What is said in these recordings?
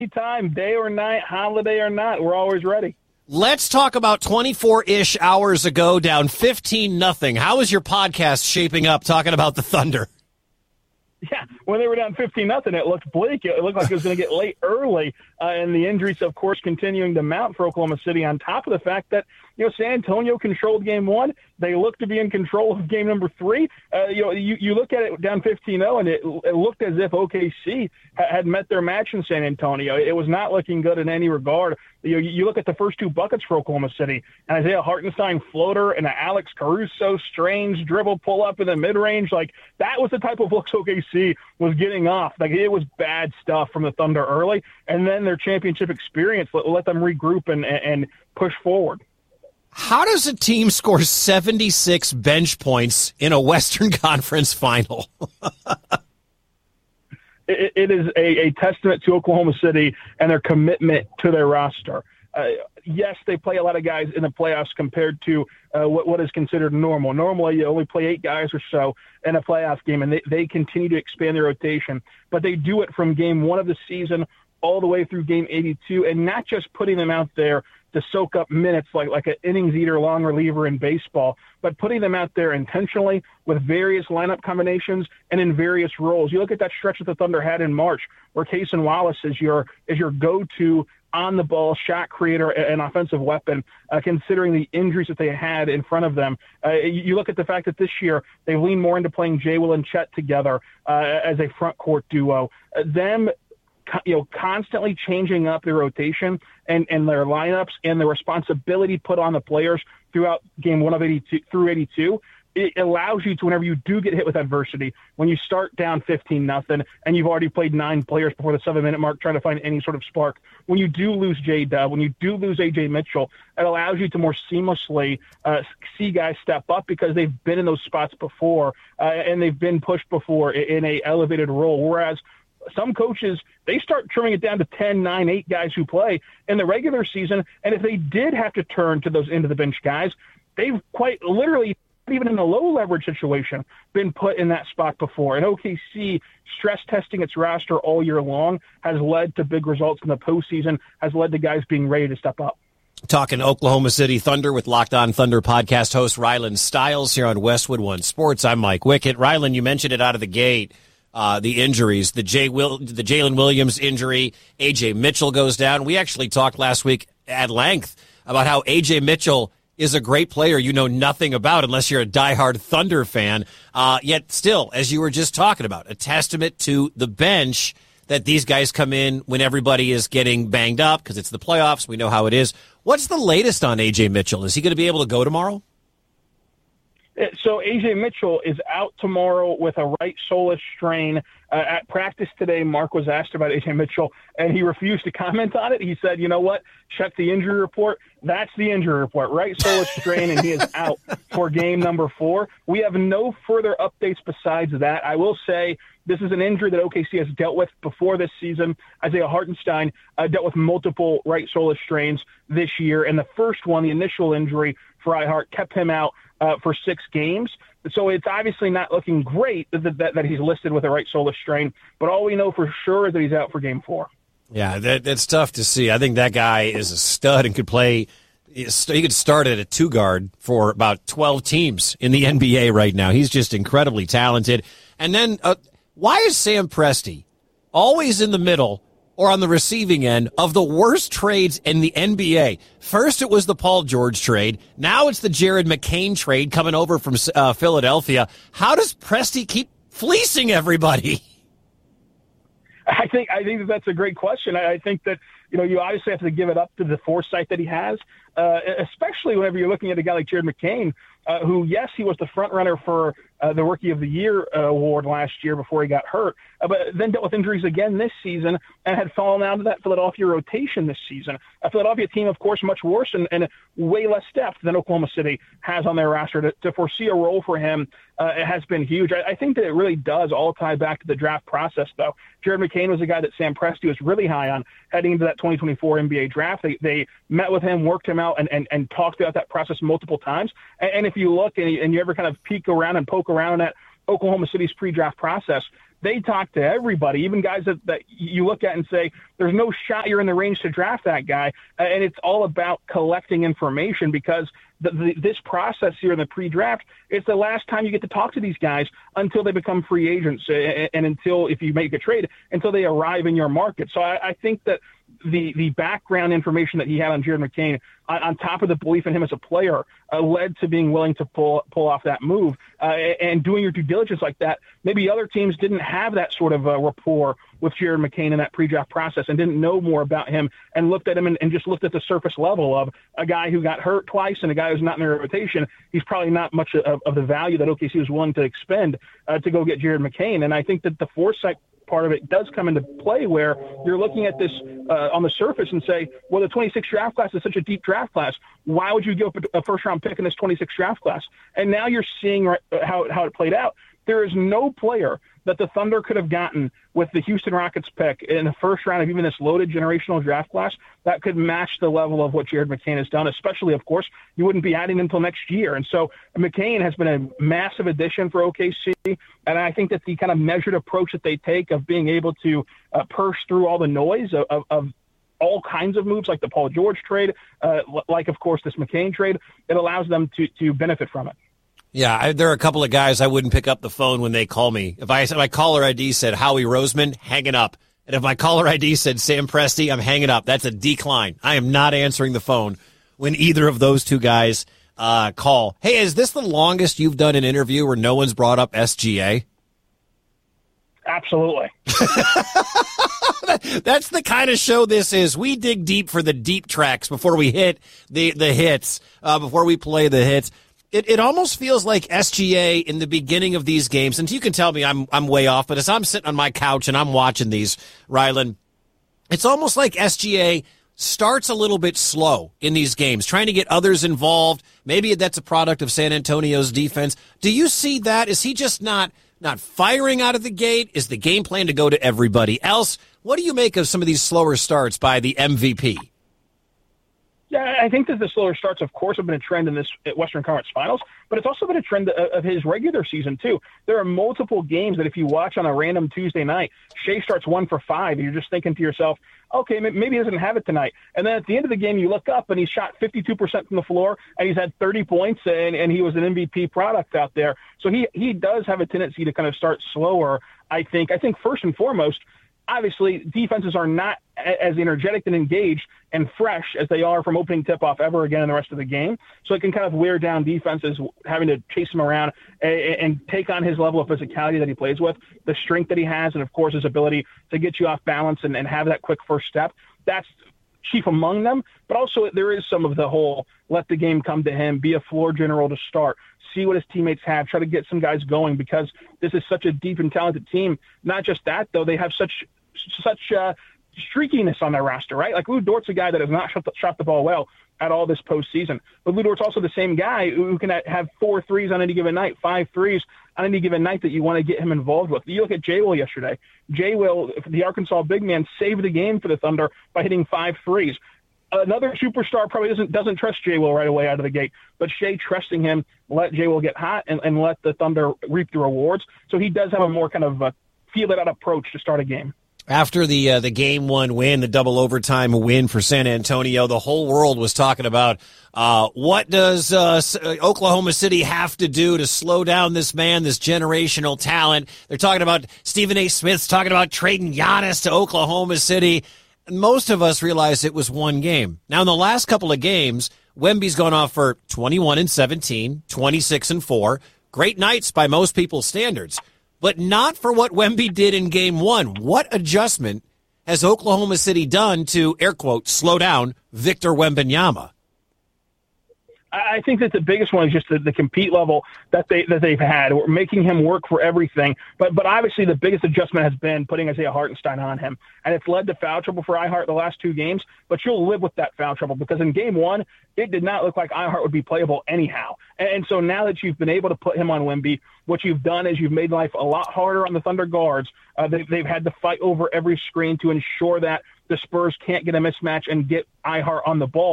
Anytime, day or night, holiday or not, we're always ready. Let's talk about 24-ish hours ago, down 15-0. How is your podcast shaping up talking about the Thunder? Yeah, when they were down 15-0, it looked bleak. It looked like it was going to get late early, and the injuries, of course, continuing to mount for Oklahoma City. On top of the fact that San Antonio controlled game one, they looked to be in control of game number three. You look at it down 15-0, and it looked as if OKC had met their match in San Antonio. It was not looking good in any regard. You look at the first two buckets for Oklahoma City, and Isaiah Hartenstein floater and an Alex Caruso strange dribble pull up in the mid-range. Like, that was the type of looks OKC was getting off. Like, it was bad stuff from the Thunder early, and then their championship experience let them regroup and push forward. How does a team score 76 bench points in a Western Conference final? It is a testament to Oklahoma City and their commitment to their roster. Yes, they play a lot of guys in the playoffs compared to what is considered normal. Normally, you only play 8 guys or so in a playoff game, and they continue to expand their rotation. But they do it from game one of the season all the way through game 82, and not just putting them out there to soak up minutes like an innings eater, long reliever in baseball, but putting them out there intentionally with various lineup combinations and in various roles. You look at that stretch that the Thunder had in March, where Cason Wallace is your go-to on-the-ball shot creator and offensive weapon, considering the injuries that they had in front of them. You look at the fact that this year they lean more into playing Jay Will and Chet together as a front court duo. Constantly changing up their rotation and their lineups and the responsibility put on the players throughout game 1 of 82 through 82. It allows you to, whenever you do get hit with adversity, when you start down 15-0 and you've already played 9 players before the 7-minute mark trying to find any sort of spark, when you do lose J-Dub, when you do lose A.J. Mitchell, it allows you to more seamlessly see guys step up because they've been in those spots before and they've been pushed before in a elevated role. Whereas some coaches, they start trimming it down to 10, 9, 8 guys who play in the regular season. And if they did have to turn to those end-of-the-bench guys, they've quite literally, even in a low-leverage situation, been put in that spot before. And OKC stress testing its roster all year long has led to big results in the postseason, has led to guys being ready to step up. Talking Oklahoma City Thunder with Locked On Thunder podcast host Rylan Stiles here on Westwood One Sports. I'm Mike Wickett. Rylan, you mentioned it out of the gate. The injuries, the Jalen Williams injury, A.J. Mitchell goes down. We actually talked last week at length about how A.J. Mitchell is a great player you know nothing about unless you're a diehard Thunder fan. Yet still, as you were just talking about, a testament to the bench that these guys come in when everybody is getting banged up because it's the playoffs. We know how it is. What's the latest on A.J. Mitchell? Is he going to be able to go tomorrow? So A.J. Mitchell is out tomorrow with a right soleus strain. At practice today, Mark was asked about A.J. Mitchell, and he refused to comment on it. He said, you know what, check the injury report. That's the injury report, right soleus strain, and he is out for game number 4. We have no further updates besides that. I will say this is an injury that OKC has dealt with before this season. Isaiah Hartenstein dealt with multiple right soleus strains this year, and the first one, the initial injury for Ihart, kept him out for 6 games. So it's obviously not looking great that he's listed with a right soleus strain, but all we know for sure is that he's out for game 4. Yeah, that's tough to see. I think that guy is a stud and could play. He could start at a 2-guard for about 12 teams in the NBA right now. He's just incredibly talented. And then why is Sam Presti always in the middle or on the receiving end of the worst trades in the NBA? First, it was the Paul George trade. Now it's the Jared McCain trade coming over from Philadelphia. How does Presti keep fleecing everybody? I think that's a great question. I think that, you obviously have to give it up to the foresight that he has, especially whenever you're looking at a guy like Jared McCain, who, yes, he was the front runner for the Rookie of the Year award last year before he got hurt, but then dealt with injuries again this season and had fallen out of that Philadelphia rotation this season. A Philadelphia team, of course, much worse and way less depth than Oklahoma City has on their roster. To foresee a role for him it has been huge. I think that it really does all tie back to the draft process, though. Jared McCain was a guy that Sam Presti was really high on heading into that 2024 NBA draft. They met with him, worked him out, and talked about that process multiple times. And if you look and you ever kind of peek around and poke around at Oklahoma City's pre-draft process, They talk to everybody, even guys that you look at and say, there's no shot you're in the range to draft that guy. And it's all about collecting information, because this process here in the pre-draft, it's the last time you get to talk to these guys until they become free agents, and until, if you make a trade, until they arrive in your market. So I think that the background information that he had on Jared McCain, on top of the belief in him as a player, led to being willing to pull off that move, and doing your due diligence like that. Maybe other teams didn't have that sort of rapport with Jared McCain in that pre-draft process and didn't know more about him, and looked at him and just looked at the surface level of a guy who got hurt twice and a guy who's not in their rotation. He's probably not much of the value that OKC was willing to expend to go get Jared McCain. And I think that the foresight part of it does come into play, where you're looking at this on the surface and say, well, the 26 draft class is such a deep draft class. Why would you give up a first-round pick in this 26 draft class? And now you're seeing how it played out. There is no player that the Thunder could have gotten with the Houston Rockets pick in the first round of even this loaded generational draft class that could match the level of what Jared McCain has done, especially, of course, you wouldn't be adding until next year. And so McCain has been a massive addition for OKC, and I think that the kind of measured approach that they take of being able to purse through all the noise of all kinds of moves, like the Paul George trade, like, of course, this McCain trade, it allows them to benefit from it. Yeah, there are a couple of guys I wouldn't pick up the phone when they call me. If my caller ID said Howie Roseman, hanging up. And if my caller ID said Sam Presti, I'm hanging up. That's a decline. I am not answering the phone when either of those two guys call. Hey, is this the longest you've done an interview where no one's brought up SGA? Absolutely. That's the kind of show this is. We dig deep for the deep tracks before we hit the hits, before we play the hits. It almost feels like SGA in the beginning of these games, and you can tell me I'm way off, but as I'm sitting on my couch and I'm watching these, Rylan, it's almost like SGA starts a little bit slow in these games, trying to get others involved. Maybe that's a product of San Antonio's defense. Do you see that? Is he just not firing out of the gate? Is the game plan to go to everybody else? What do you make of some of these slower starts by the MVP? Yeah, I think that the slower starts, of course, have been a trend in this Western Conference Finals, but it's also been a trend of his regular season, too. There are multiple games that if you watch on a random Tuesday night, Shea starts 1 for 5, and you're just thinking to yourself, okay, maybe he doesn't have it tonight. And then at the end of the game, you look up, and he shot 52% from the floor, and he's had 30 points, and he was an MVP product out there. So he does have a tendency to kind of start slower, I think. I think first and foremost, obviously, defenses are not as energetic and engaged and fresh as they are from opening tip-off ever again in the rest of the game. So it can kind of wear down defenses, having to chase him around and take on his level of physicality that he plays with, the strength that he has, and, of course, his ability to get you off balance and have that quick first step. That's chief among them. But also there is some of the whole let the game come to him, be a floor general to start, see what his teammates have, try to get some guys going, because this is such a deep and talented team. Not just that, though, they have such streakiness on their roster, right? Like Lou Dort's a guy that has not shot the ball well at all this postseason. But Lou Dort's also the same guy who can have 4 threes on any given night, 5 threes on any given night that you want to get him involved with. You look at Jay Will yesterday. Jay Will, the Arkansas big man, saved the game for the Thunder by hitting 5 threes. Another superstar probably doesn't trust Jay Will right away out of the gate, but Shea trusting him, let Jay Will get hot and let the Thunder reap the rewards. So he does have a more kind of feel-it-out approach to start a game. After the game 1 win, the double overtime win for San Antonio, the whole world was talking about what does Oklahoma City have to do to slow down this man, this generational talent. They're talking about Stephen A. Smith's talking about trading Giannis to Oklahoma City. Most of us realized it was one game. Now, in the last couple of games, Wemby's gone off for 21-17, 26-4. Great nights by most people's standards, but not for what Wemby did in game 1. What adjustment has Oklahoma City done to, air quote, slow down Victor Wembanyama? I think that the biggest one is just the compete level that they've had, making him work for everything. But obviously the biggest adjustment has been putting Isaiah Hartenstein on him, and it's led to foul trouble for iHeart the last 2 games. But you'll live with that foul trouble because in game 1 it did not look like iHeart would be playable anyhow. And so now that you've been able to put him on Wemby, what you've done is you've made life a lot harder on the Thunder guards. They've had to fight over every screen to ensure that the Spurs can't get a mismatch and get iHeart on the ball.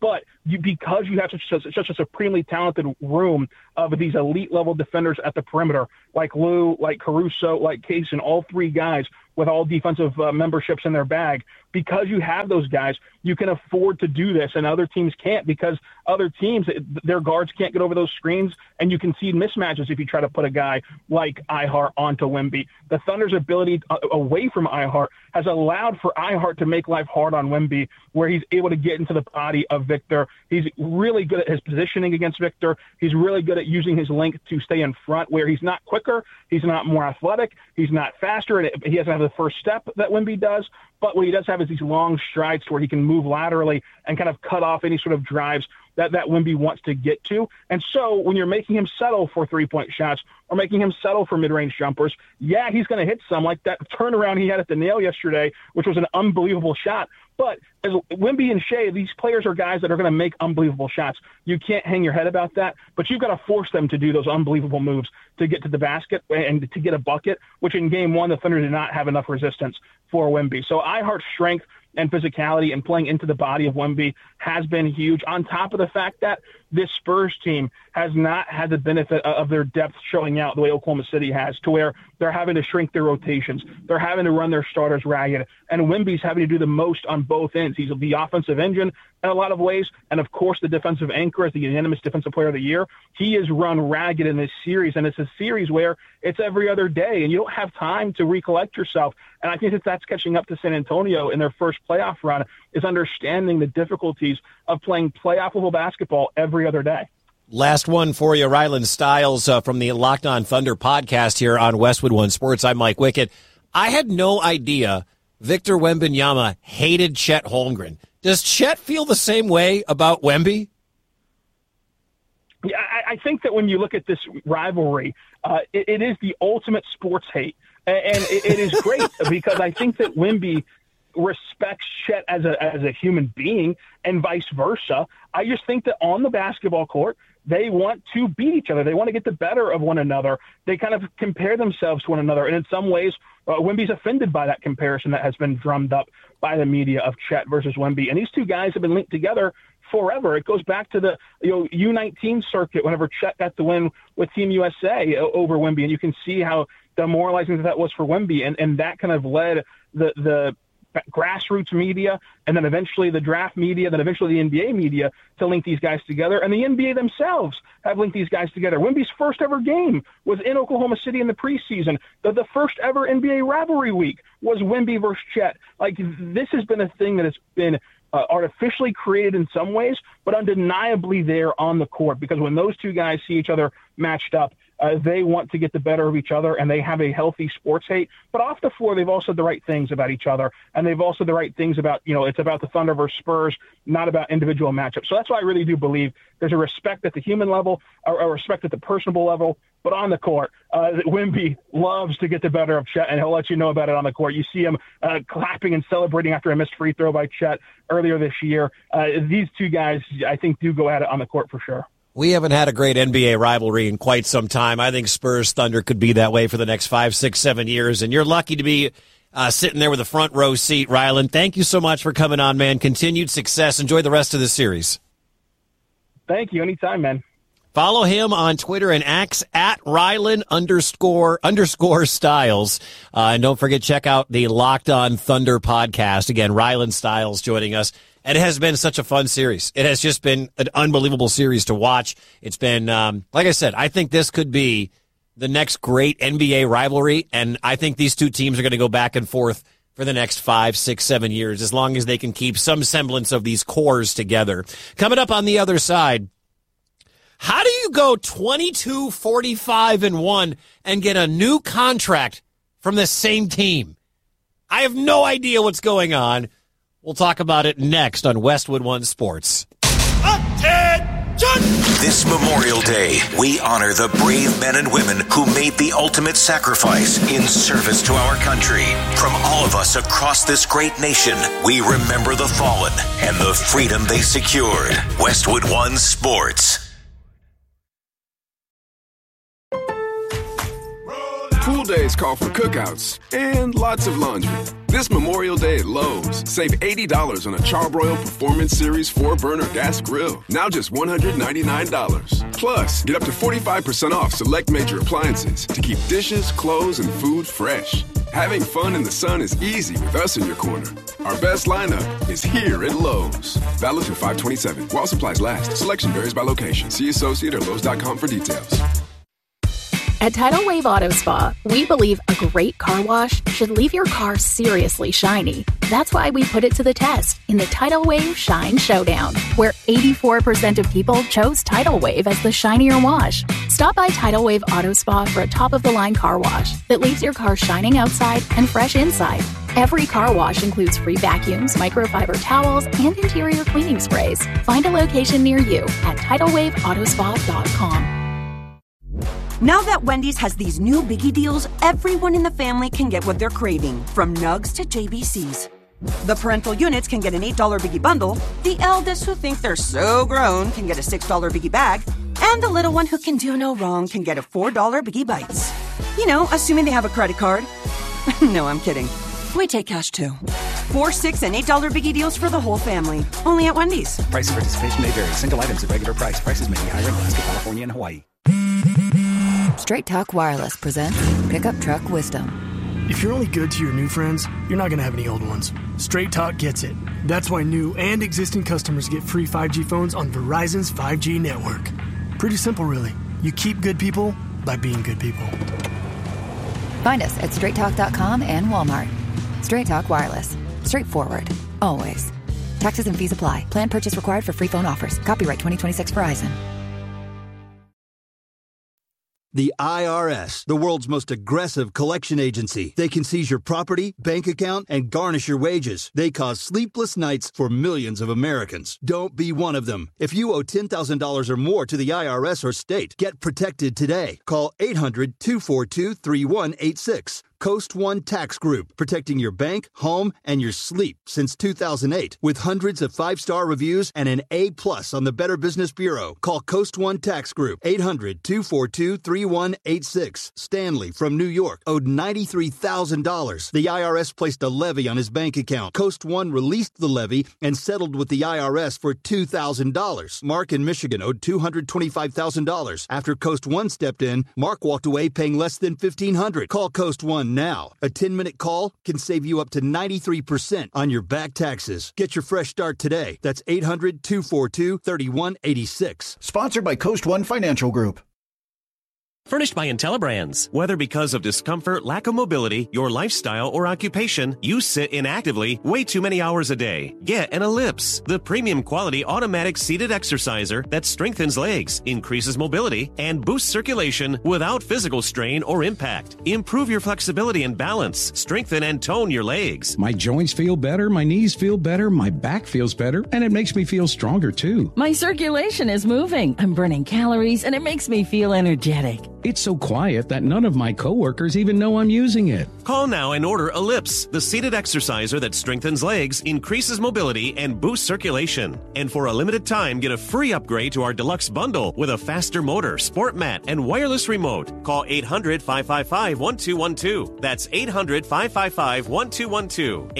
But because you have such a supremely talented room of these elite-level defenders at the perimeter, like Lou, like Caruso, like Case, and all three guys with all defensive memberships in their bag, because you have those guys, you can afford to do this, and other teams can't, because other teams, their guards can't get over those screens, and you concede mismatches if you try to put a guy like Ihart onto Wemby. The Thunder's ability away from Ihart has allowed for Ihart to make life hard on Wemby, where he's able to get into the body of Victor. He's really good at his positioning against Victor. He's really good at using his length to stay in front, where he's not quicker, he's not more athletic, he's not faster, and he doesn't have the first step that Wemby does. But what he does have is these long strides to where he can move laterally and kind of cut off any sort of drives that Wemby wants to get to. And so when you're making him settle for three-point shots or making him settle for mid-range jumpers, yeah, he's going to hit some, like that turnaround he had at the nail yesterday, which was an unbelievable shot. But as Wemby and Shea, these players are guys that are going to make unbelievable shots. You can't hang your head about that, but you've got to force them to do those unbelievable moves to get to the basket and to get a bucket, which in game one, the Thunder did not have enough resistance for Wemby. So Ihart's strength and physicality and playing into the body of Wemby has been huge, on top of the fact that this Spurs team has not had the benefit of their depth showing out the way Oklahoma City has, to where they're having to shrink their rotations. They're having to run their starters ragged, and Wemby's having to do the most on both ends. He's the offensive engine in a lot of ways, and of course the defensive anchor as the unanimous defensive player of the year. He is run ragged in this series, and it's a series where it's every other day, and you don't have time to recollect yourself. And I think that's catching up to San Antonio in their first playoff run, is understanding the difficulties of playing playoff-level basketball every other day. Last one for you, Rylan Stiles from the Locked On Thunder podcast here on Westwood One Sports. I'm Mike Wickett. I had no idea Victor Wembanyama hated Chet Holmgren. Does Chet feel the same way about Wemby? Yeah, I think that when you look at this rivalry, it is the ultimate sports hate. And it is great because I think that Wemby respects Chet as a human being and vice versa. I just think that on the basketball court, they want to beat each other. They want to get the better of one another. They kind of compare themselves to one another. And in some ways, Wemby's offended by that comparison that has been drummed up by the media of Chet versus Wemby. And these two guys have been linked together forever. It goes back to the U19 circuit whenever Chet got the win with Team USA over Wemby. And you can see how demoralizing that was for Wemby. And that kind of led the grassroots media, and then eventually the draft media, then eventually the NBA media to link these guys together. And the NBA themselves have linked these guys together. Wemby's first ever game was in Oklahoma City in the preseason. The first ever NBA rivalry week was Wemby versus Chet. Like, this has been a thing that has been artificially created in some ways, but undeniably there on the court, because when those two guys see each other matched up, they want to get the better of each other, and they have a healthy sports hate. But off the floor, they've also said the right things about each other, and they've also the right things about, it's about the Thunder versus Spurs, not about individual matchups. So that's why I really do believe there's a respect at the human level, a respect at the personable level, but on the court, Wemby loves to get the better of Chet, and he'll let you know about it on the court. You see him clapping and celebrating after a missed free throw by Chet earlier this year. These two guys, I think, do go at it on the court for sure. We haven't had a great NBA rivalry in quite some time. I think Spurs Thunder could be that way for the next 5, 6, 7 years. And you're lucky to be sitting there with a front row seat, Rylan. Thank you so much for coming on, man. Continued success. Enjoy the rest of the series. Thank you. Anytime, man. Follow him on Twitter and X at Rylan _ Stiles. And don't forget, check out the Locked On Thunder podcast. Again, Rylan Stiles joining us. And it has been such a fun series. It has just been an unbelievable series to watch. It's been, like I said, I think this could be the next great NBA rivalry. And I think these two teams are going to go back and forth for the next 5, 6, 7 years, as long as they can keep some semblance of these cores together. Coming up on the other side, how do you go 22-45-1 and get a new contract from the same team? I have no idea what's going on. We'll talk about it next on Westwood One Sports. Attention! This Memorial Day, we honor the brave men and women who made the ultimate sacrifice in service to our country. From all of us across this great nation, we remember the fallen and the freedom they secured. Westwood One Sports. Tout days call for cookouts and lots of laundry. This Memorial Day at Lowe's, save $80 on a Charbroil Performance Series 4-burner gas grill, now just $199. Plus, get up to 45% off select major appliances to keep dishes, clothes, and food fresh. Having fun in the sun is easy with us in your corner. Our best lineup is here at Lowe's. Valid through 5/27. While supplies last. Selection varies by location. See associate or Lowe's.com for details. At Tidal Wave Auto Spa, we believe a great car wash should leave your car seriously shiny. That's why we put it to the test in the Tidal Wave Shine Showdown, where 84% of people chose Tidal Wave as the shinier wash. Stop by Tidal Wave Auto Spa for a top-of-the-line car wash that leaves your car shining outside and fresh inside. Every car wash includes free vacuums, microfiber towels, and interior cleaning sprays. Find a location near you at TidalWaveAutoSpa.com. Now that Wendy's has these new biggie deals, everyone in the family can get what they're craving, from nugs to JBCs. The parental units can get an $8 biggie bundle, the eldest who think they're so grown can get a $6 biggie bag, and the little one who can do no wrong can get a $4 biggie bites. You know, assuming they have a credit card. No, I'm kidding. We take cash too. $4, $6, and $8 biggie deals for the whole family. Only at Wendy's. Price and participation may vary. Single items at regular price. Prices may be higher in Alaska, California, and Hawaii. Straight Talk Wireless presents Pickup Truck Wisdom. If you're only good to your new friends, you're not going to have any old ones. Straight Talk gets it. That's why new and existing customers get free 5G phones on Verizon's 5G network. Pretty simple, really. You keep good people by being good people. Find us at straighttalk.com and Walmart. Straight Talk Wireless. Straightforward. Always. Taxes and fees apply. Plan purchase required for free phone offers. Copyright 2026 Verizon. The IRS, the world's most aggressive collection agency. They can seize your property, bank account, and garnish your wages. They cause sleepless nights for millions of Americans. Don't be one of them. If you owe $10,000 or more to the IRS or state, get protected today. Call 800-242-3186. Coast One Tax Group, protecting your bank, home, and your sleep since 2008. With hundreds of 5-star reviews and an A+ on the Better Business Bureau. Call Coast One Tax Group, 800-242-3186. Stanley from New York owed $93,000. The IRS placed a levy on his bank account. Coast One released the levy and settled with the IRS for $2,000. Mark in Michigan owed $225,000. After Coast One stepped in, Mark walked away paying less than $1,500. Call Coast One now. A 10-minute call can save you up to 93% on your back taxes. Get your fresh start today. That's 800-242-3186. Sponsored by Coast One Financial Group. Furnished by IntelliBrands. Whether because of discomfort, lack of mobility, your lifestyle, or occupation, you sit inactively way too many hours a day. Get an Ellipse, the premium quality automatic seated exerciser that strengthens legs, increases mobility, and boosts circulation without physical strain or impact. Improve your flexibility and balance, strengthen and tone your legs. My joints feel better, my knees feel better, my back feels better, and it makes me feel stronger too. My circulation is moving, I'm burning calories, and it makes me feel energetic. It's so quiet that none of my coworkers even know I'm using it. Call now and order Ellipse, the seated exerciser that strengthens legs, increases mobility, and boosts circulation. And for a limited time, get a free upgrade to our deluxe bundle with a faster motor, sport mat, and wireless remote. Call 800-555-1212. That's 800-555-1212.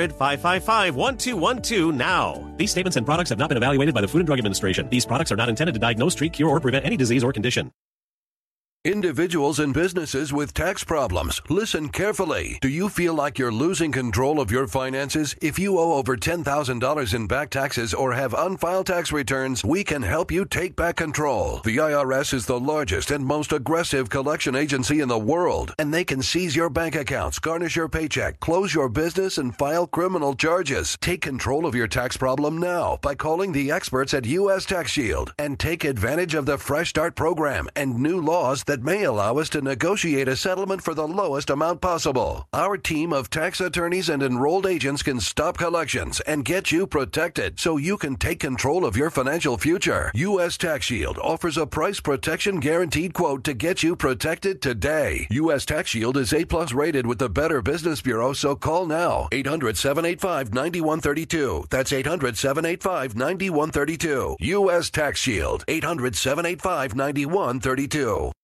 800-555-1212 now. These statements and products have not been evaluated by the Food and Drug Administration. These products are not intended to diagnose, treat, cure, or prevent any disease or condition. Individuals and businesses with tax problems, listen carefully. Do you feel like you're losing control of your finances? If you owe over $10,000 in back taxes or have unfiled tax returns, we can help you take back control. The IRS is the largest and most aggressive collection agency in the world, and they can seize your bank accounts, garnish your paycheck, close your business, and file criminal charges. Take control of your tax problem now by calling the experts at U.S. Tax Shield and take advantage of the Fresh Start program and new laws that may allow us to negotiate a settlement for the lowest amount possible. Our team of tax attorneys and enrolled agents can stop collections and get you protected so you can take control of your financial future. U.S. Tax Shield offers a price protection guaranteed quote to get you protected today. U.S. Tax Shield is A+ rated with the Better Business Bureau, so call now. 800-785-9132. That's 800-785-9132. U.S. Tax Shield. 800-785-9132.